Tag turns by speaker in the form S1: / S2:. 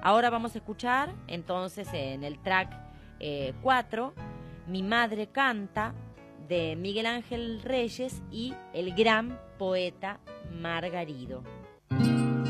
S1: Ahora vamos a escuchar entonces en el track 4, Mi madre canta, de Miguel Ángel Reyes y el gran poeta Margarido.